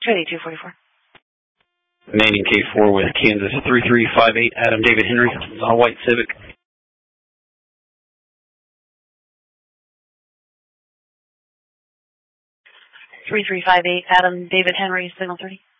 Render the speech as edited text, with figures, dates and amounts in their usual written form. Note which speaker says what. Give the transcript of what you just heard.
Speaker 1: Ready, 244.
Speaker 2: Remaining K4 with Kansas 3358, Adam David Henry, all white Civic.
Speaker 1: 3358, Adam David Henry, signal 30.